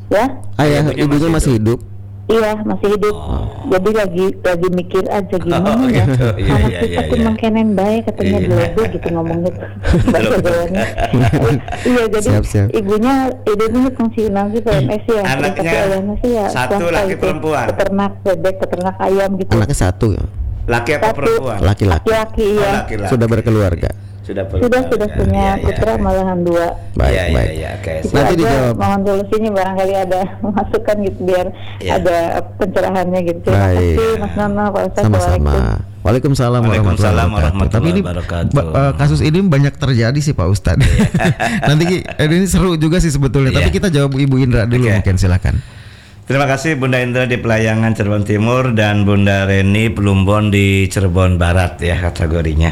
Ya? Ayah ibunya masih hidup. Iya, masih hidup. Jadi lagi mikir aja gimana ya. gitu. Iya, Anak iya, kita iya, tuh iya. mengkenen baik katanya Iya. belebe gitu ngomongnya tuh. Bahasa Jawanya. Iya, jadi Siap. ibunya pensiunan sih PNS ya. Anaknya Tapi ayahnya sih ya satu swasta laki gitu. perempuan? Peternak bebek, peternak ayam gitu. Anaknya satu, Laki apa Satu. perempuan? laki-laki. Laki-laki Oh, ya. laki-laki. Sudah berkeluarga. Sudah Sudah punya Iya, putra iya. malahan 2. Baik, Iya, baik. iya, oke. Itu Nanti aja dijawab. mohon solusinya barangkali ada masukan gitu biar Iya. ada pencerahannya gitu. Terima Baik. kasih Mas Nana, Pak Ustaz. Sama-sama. Waalaikumsalam Waalaikumsalam warahmatullahi wabarakatuh. Tapi ini wabarakatuh. kasus ini banyak terjadi sih Pak Ustadz. Nanti ini seru juga sih sebetulnya. Iya. Tapi kita jawab Ibu Indra dulu, Oke. mungkin silakan. Terima kasih Bunda Indra di Pelayangan Cirebon Timur dan Bunda Reni Plumbon di Cirebon Barat ya kategorinya.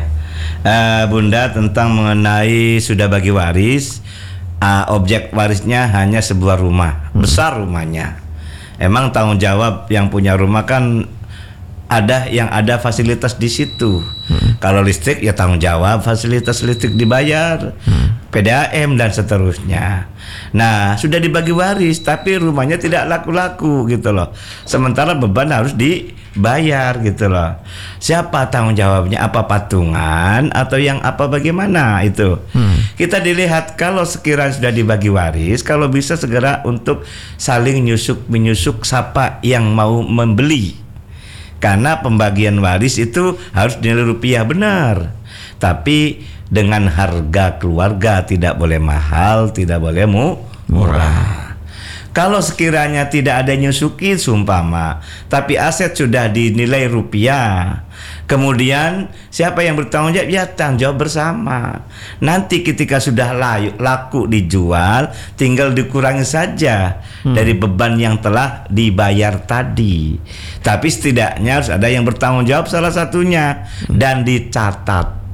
Bunda tentang mengenai sudah bagi waris, objek warisnya hanya sebuah rumah, besar rumahnya. Emang tanggung jawab yang punya rumah kan yang ada fasilitas di situ. Kalau listrik ya tanggung jawab fasilitas listrik dibayar, PDAM dan seterusnya. Nah sudah dibagi waris tapi rumahnya tidak laku-laku gitu loh. Sementara beban harus dibayar gitu loh. Siapa tanggung jawabnya? Apa patungan atau yang apa bagaimana itu? Kita dilihat kalau sekiranya sudah dibagi waris, kalau bisa segera untuk saling menyusuk siapa yang mau membeli. Karena pembagian waris itu harus nilai rupiah benar. Tapi dengan harga keluarga, tidak boleh mahal, tidak boleh murah. Kalau sekiranya tidak ada nyusuki sumpama, tapi aset sudah dinilai rupiah, kemudian siapa yang bertanggung jawab? Ya tanggung jawab bersama. Nanti ketika sudah laku dijual, tinggal dikurangi saja dari beban yang telah dibayar tadi. Tapi setidaknya harus ada yang bertanggung jawab salah satunya dan dicatat.